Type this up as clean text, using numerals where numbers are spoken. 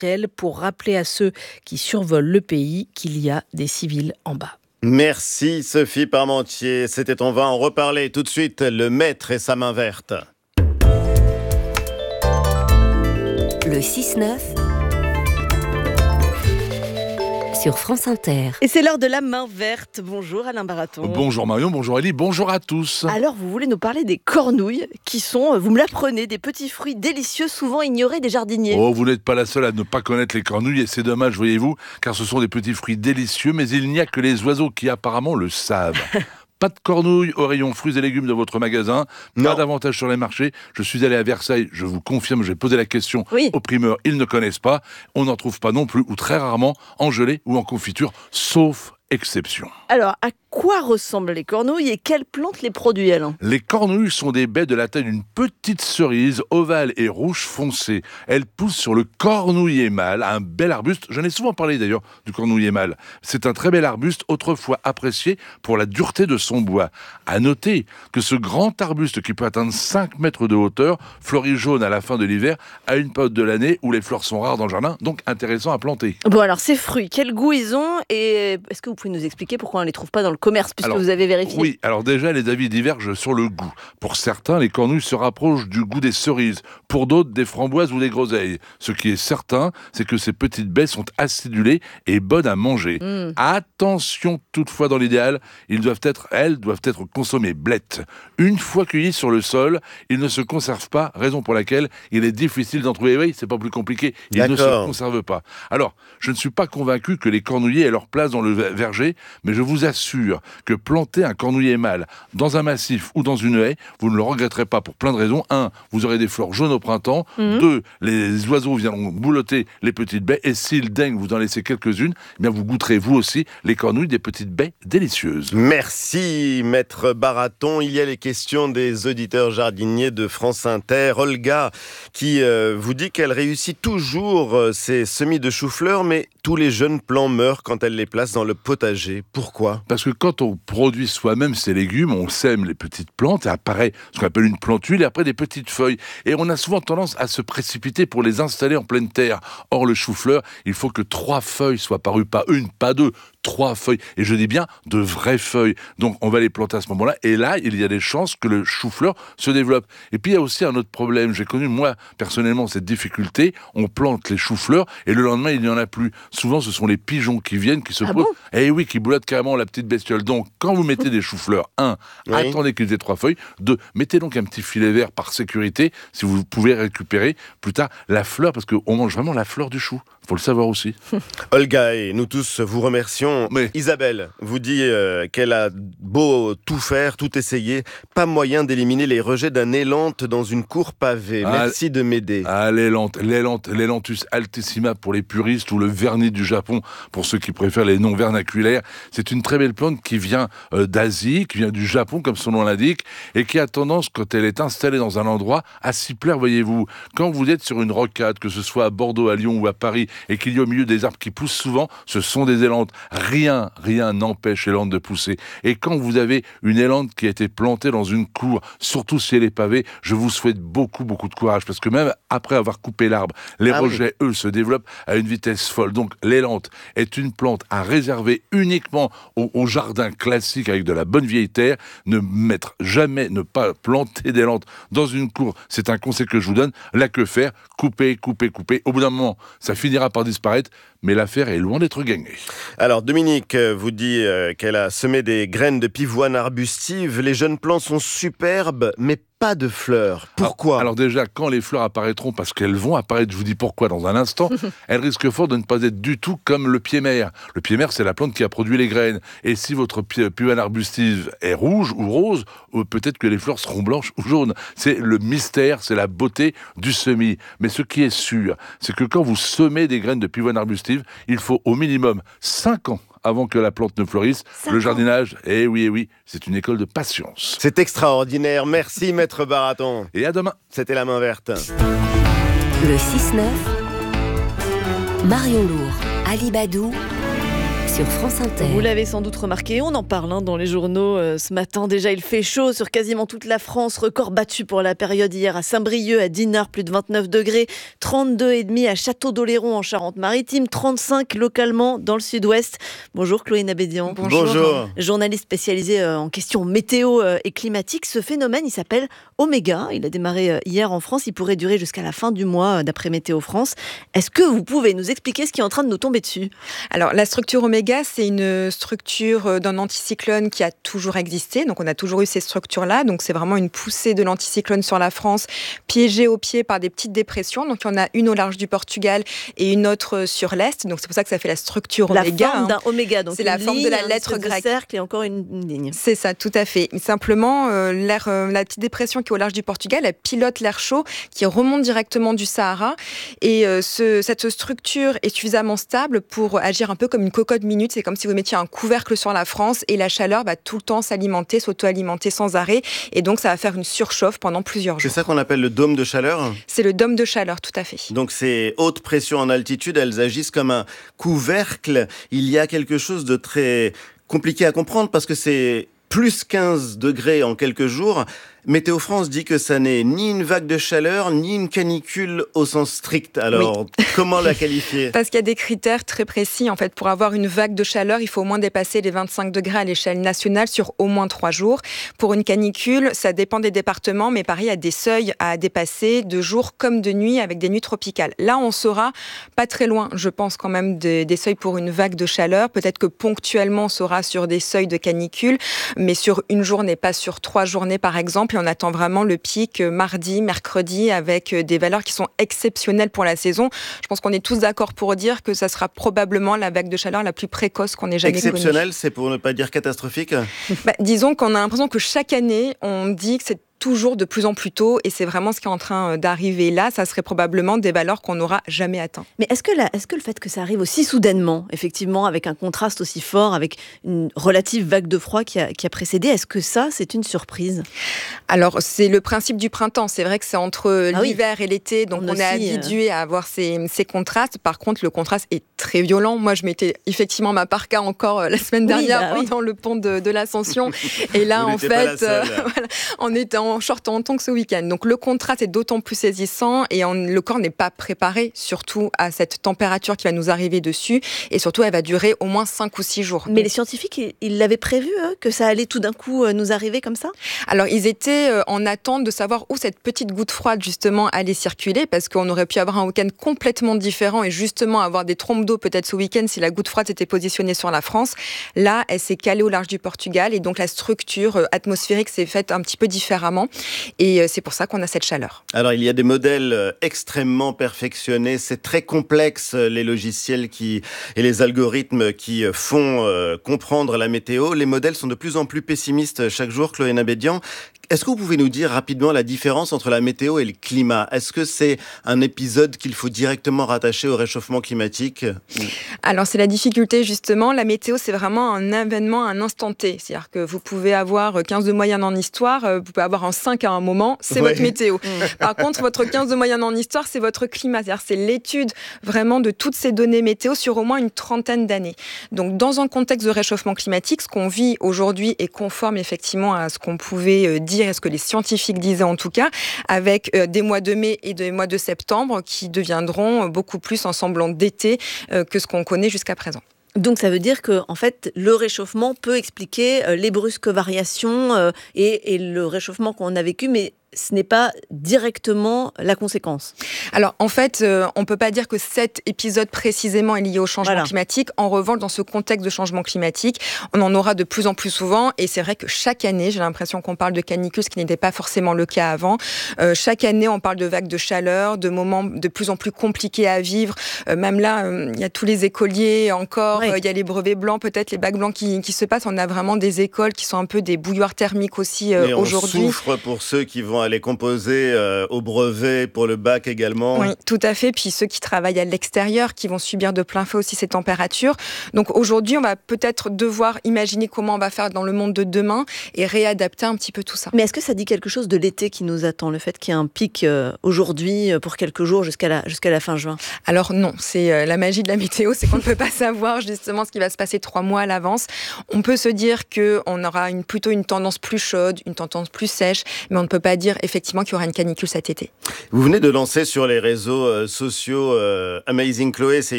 pour rappeler à ceux qui survolent le pays qu'il y a des civils en bas. Merci Sophie Parmentier. C'était On va en reparler tout de suite. Le maître et sa main verte. Le 6-9 sur France Inter. Et c'est l'heure de la main verte. Bonjour Alain Baraton. Bonjour Marion, bonjour Elie, bonjour à tous. Alors vous voulez nous parler des cornouilles qui sont, vous me l'apprenez, des petits fruits délicieux souvent ignorés des jardiniers. Oh, vous n'êtes pas la seule à ne pas connaître les cornouilles et c'est dommage, voyez-vous, car ce sont des petits fruits délicieux, mais il n'y a que les oiseaux qui apparemment le savent. Pas de cornouilles au rayon fruits et légumes de votre magasin, pas davantage sur les marchés. Je suis allé à Versailles, je vous confirme, j'ai posé la question aux primeurs, ils ne connaissent pas. On n'en trouve pas non plus, ou très rarement, en gelée ou en confiture, sauf exception. Alors, à quoi ressemblent les cornouilles et quelles plantes les produit, Alain ? Les cornouilles sont des baies de la taille d'une petite cerise, ovale et rouge foncé. Elles poussent sur le cornouiller mâle, un bel arbuste. J'en ai souvent parlé d'ailleurs du cornouiller mâle. C'est un très bel arbuste, autrefois apprécié pour la dureté de son bois. À noter que ce grand arbuste qui peut atteindre 5 mètres de hauteur fleurit jaune à la fin de l'hiver, à une période de l'année où les fleurs sont rares dans le jardin, donc intéressant à planter. Bon alors, ces fruits, quel goût ils ont et est-ce que vous pouvez nous expliquer pourquoi on ne les trouve pas dans le commerce, puisque vous avez vérifié? Oui, alors déjà, les avis divergent sur le goût. Pour certains, les cornouilles se rapprochent du goût des cerises. Pour d'autres, des framboises ou des groseilles. Ce qui est certain, c'est que ces petites baies sont acidulées et bonnes à manger. Attention toutefois, dans l'idéal, elles doivent être consommées blettes. Une fois cueillies sur le sol, ils ne se conservent pas, raison pour laquelle il est difficile d'en trouver. Oui, c'est pas plus compliqué, ils ne se conservent pas. Alors, je ne suis pas convaincu que les cornouillers aient leur place dans le verger, mais je vous assure que planter un cornouiller mâle dans un massif ou dans une haie, vous ne le regretterez pas pour plein de raisons. 1, vous aurez des fleurs jaunes au printemps. 2, les oiseaux viendront boulotter les petites baies. Et s'ils daignent vous en laisser quelques-unes, eh bien vous goûterez vous aussi les cornouilles des petites baies délicieuses. Merci Maître Baraton. Il y a les questions des auditeurs jardiniers de France Inter. Olga qui vous dit qu'elle réussit toujours ses semis de chou-fleur, mais tous les jeunes plants meurent quand elle les place dans le potager. Pourquoi ? Parce que quand on produit soi-même ses légumes, on sème les petites plantes et apparaît ce qu'on appelle une plantule et après des petites feuilles. Et on a souvent tendance à se précipiter pour les installer en pleine terre. Or, le chou-fleur, il faut que 3 feuilles soient parues, pas une, pas 2, 3 feuilles. Et je dis bien de vraies feuilles. Donc, on va les planter à ce moment-là. Et là, il y a des chances que le chou-fleur se développe. Et puis, il y a aussi un autre problème. J'ai connu, moi, personnellement, cette difficulté. On plante les choux-fleurs et le lendemain, il n'y en a plus. Souvent, ce sont les pigeons qui viennent, qui se posent. Et oui, qui boulattent carrément la petite bestiole. Donc, quand vous mettez des choux-fleurs, 1, attendez qu'ils aient 3 feuilles. 2, mettez donc un petit filet vert par sécurité, si vous pouvez récupérer plus tard la fleur, parce qu'on mange vraiment la fleur du chou. Il faut le savoir aussi. Olga et nous tous vous remercions. Isabelle vous dit qu'elle a beau tout faire, tout essayer, pas moyen d'éliminer les rejets d'un élante dans une cour pavée. Merci de m'aider. L'Ailanthus altissima pour les puristes ou le vernis du Japon pour ceux qui préfèrent les noms vernaculaires. C'est une très belle plante qui vient d'Asie, qui vient du Japon comme son nom l'indique, et qui a tendance, quand elle est installée dans un endroit, à s'y plaire, voyez-vous. Quand vous êtes sur une rocade, que ce soit à Bordeaux, à Lyon ou à Paris, et qu'il y a au milieu des arbres qui poussent souvent, ce sont des élantes. Rien n'empêche l'élante de pousser. Et quand vous avez une élante qui a été plantée dans une cour, surtout si elle est pavée, je vous souhaite beaucoup de courage, parce que même après avoir coupé l'arbre, les rejets, eux, se développent à une vitesse folle. Donc l'élante est une plante à réserver uniquement au jardin classique avec de la bonne vieille terre. Ne pas planter d'élante dans une cour. C'est un conseil que je vous donne. Là, que faire ? Couper. Au bout d'un moment, ça finira par disparaître, mais l'affaire est loin d'être gagnée. Alors, Dominique vous dit qu'elle a semé des graines de pivoine arbustive. Les jeunes plants sont superbes, mais pas de fleurs. Pourquoi ? Alors déjà, quand les fleurs apparaîtront, parce qu'elles vont apparaître, je vous dis pourquoi dans un instant, elles risquent fort de ne pas être du tout comme le pied-mère. Le pied-mère, c'est la plante qui a produit les graines. Et si votre pivoine arbustive est rouge ou rose, peut-être que les fleurs seront blanches ou jaunes. C'est le mystère, c'est la beauté du semis. Mais ce qui est sûr, c'est que quand vous semez des graines de pivoine arbustive, il faut au minimum 5 ans avant que la plante ne fleurisse. Le jardinage, oui, c'est une école de patience. C'est extraordinaire. Merci, Maître Baraton. Et à demain. C'était la main verte. Le 6-9, Marion Lourd, Ali Badou, sur France Inter. Vous l'avez sans doute remarqué, on en parle dans les journaux ce matin. Déjà, il fait chaud sur quasiment toute la France. Record battu pour la période hier à Saint-Brieuc, à Dinard, plus de 29 degrés. 32,5 à Château-d'Oléron en Charente-Maritime. 35 localement dans le sud-ouest. Bonjour Chloé Nabédian. Bonjour. Journaliste spécialisé en questions météo et climatiques. Ce phénomène, il s'appelle Oméga. Il a démarré hier en France. Il pourrait durer jusqu'à la fin du mois, d'après Météo France. Est-ce que vous pouvez nous expliquer ce qui est en train de nous tomber dessus ? Alors, la structure Oméga, c'est une structure d'un anticyclone qui a toujours existé. Donc, on a toujours eu ces structures-là. Donc, c'est vraiment une poussée de l'anticyclone sur la France, piégée au pied par des petites dépressions. Donc, il y en a une au large du Portugal et une autre sur l'Est. Donc, c'est pour ça que ça fait la structure Oméga. La forme d'un Oméga. Donc c'est la forme de la lettre grecque. Cercle et encore une ligne. C'est ça, tout à fait. Mais simplement, la petite dépression qui est au large du Portugal, elle pilote l'air chaud qui remonte directement du Sahara. Et cette structure est suffisamment stable pour agir un peu comme une cocotte minute. C'est comme si vous mettiez un couvercle sur la France et la chaleur va tout le temps s'alimenter, s'auto-alimenter sans arrêt. Et donc, ça va faire une surchauffe pendant plusieurs jours. C'est ça qu'on appelle le dôme de chaleur ? C'est le dôme de chaleur, tout à fait. Donc ces hautes pressions en altitude, elles agissent comme un couvercle. Il y a quelque chose de très compliqué à comprendre parce que c'est plus 15 degrés en quelques jours. Météo France dit que ça n'est ni une vague de chaleur, ni une canicule au sens strict. Alors, comment la qualifier ? Parce qu'il y a des critères très précis. En fait, pour avoir une vague de chaleur, il faut au moins dépasser les 25 degrés à l'échelle nationale sur au moins 3 jours. Pour une canicule, ça dépend des départements, mais pareil, il y a des seuils à dépasser de jour comme de nuit avec des nuits tropicales. Là, on sera pas très loin, je pense, quand même, des seuils pour une vague de chaleur. Peut-être que ponctuellement, on sera sur des seuils de canicule, mais sur une journée, pas sur 3 journées, par exemple. Et on attend vraiment le pic mardi, mercredi, avec des valeurs qui sont exceptionnelles pour la saison. Je pense qu'on est tous d'accord pour dire que ça sera probablement la vague de chaleur la plus précoce qu'on ait jamais connue. Exceptionnelle, c'est pour ne pas dire catastrophique ? Disons qu'on a l'impression que chaque année, on dit que c'est toujours de plus en plus tôt, et c'est vraiment ce qui est en train d'arriver là. Ça serait probablement des valeurs qu'on n'aura jamais atteintes. Mais est-ce que le fait que ça arrive aussi soudainement, effectivement, avec un contraste aussi fort, avec une relative vague de froid qui a précédé, est-ce que ça, c'est une surprise ? Alors, c'est le principe du printemps. C'est vrai que c'est entre l'hiver et l'été, donc on est habitué à avoir ces contrastes. Par contre, le contraste est très violent. Moi, je mettais effectivement ma parka encore la semaine dernière pendant le pont de l'Ascension. Et là, en fait, on était en short en tongs ce week-end. Donc le contraste est d'autant plus saisissant et le corps n'est pas préparé surtout à cette température qui va nous arriver dessus, et surtout elle va durer au moins 5 ou 6 jours. Mais les scientifiques, ils l'avaient prévu, que ça allait tout d'un coup nous arriver comme ça ? Alors ils étaient en attente de savoir où cette petite goutte froide justement allait circuler, parce qu'on aurait pu avoir un week-end complètement différent et justement avoir des trompes d'eau peut-être ce week-end si la goutte froide s'était positionnée sur la France. Là, elle s'est calée au large du Portugal et donc la structure atmosphérique s'est faite un petit peu différemment. Et c'est pour ça qu'on a cette chaleur. Alors, il y a des modèles extrêmement perfectionnés. C'est très complexe, les logiciels et les algorithmes qui font comprendre la météo. Les modèles sont de plus en plus pessimistes chaque jour, Chloé Nabédian. Est-ce que vous pouvez nous dire rapidement la différence entre la météo et le climat ? Est-ce que c'est un épisode qu'il faut directement rattacher au réchauffement climatique ? Alors, c'est la difficulté, justement. La météo, c'est vraiment un événement à un instant T. C'est-à-dire que vous pouvez avoir 15 de moyenne en histoire, vous pouvez avoir un 5 à un moment, c'est votre météo. Par contre, votre 15 de moyenne en histoire, c'est votre climat. C'est-à-dire c'est l'étude vraiment de toutes ces données météo sur au moins une trentaine d'années. Donc, dans un contexte de réchauffement climatique, ce qu'on vit aujourd'hui est conforme effectivement à ce qu'on pouvait dire, et ce que les scientifiques disaient en tout cas, avec des mois de mai et des mois de septembre qui deviendront beaucoup plus en semblant d'été que ce qu'on connaît jusqu'à présent. Donc ça veut dire que en fait, le réchauffement peut expliquer les brusques variations et le réchauffement qu'on a vécu, mais ce n'est pas directement la conséquence. Alors, en fait, on ne peut pas dire que cet épisode précisément est lié au changement climatique. En revanche, dans ce contexte de changement climatique, on en aura de plus en plus souvent. Et c'est vrai que chaque année, j'ai l'impression qu'on parle de canicule, ce qui n'était pas forcément le cas avant. Chaque année, on parle de vagues de chaleur, de moments de plus en plus compliqués à vivre. Même là, il y a tous les écoliers encore, il y a les brevets blancs, peut-être les bacs blancs qui se passent. On a vraiment des écoles qui sont un peu des bouilloires thermiques aussi aujourd'hui. On souffre pour ceux qui vont à les composer au brevet pour le bac également. Oui, tout à fait. Puis ceux qui travaillent à l'extérieur, qui vont subir de plein fouet aussi ces températures. Donc aujourd'hui, on va peut-être devoir imaginer comment on va faire dans le monde de demain et réadapter un petit peu tout ça. Mais est-ce que ça dit quelque chose de l'été qui nous attend, le fait qu'il y ait un pic aujourd'hui pour quelques jours jusqu'à la fin juin? Alors non, c'est la magie de la météo, c'est qu'on ne peut pas savoir justement ce qui va se passer 3 mois à l'avance. On peut se dire qu'on aura plutôt une tendance plus chaude, une tendance plus sèche, mais on ne peut pas dire effectivement qu'il y aura une canicule cet été. Vous venez de lancer sur les réseaux sociaux Amazing Chloé, c'est